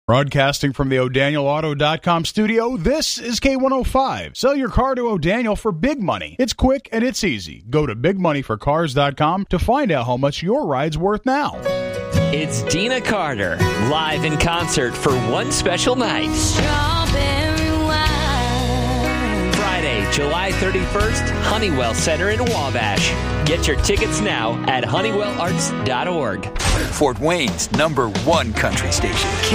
Broadcasting from the O'DanielAuto.com studio, this is K105. Sell your car to O'Daniel for big money. It's quick and it's easy. Go to bigmoneyforcars.com to find out how much your ride's worth now. It's Dina Carter, live in concert for one special night. Strawberry wine. Friday, July 31st, Honeywell Center in Wabash. Get your tickets now at honeywellarts.org. Fort Wayne's #1 country station.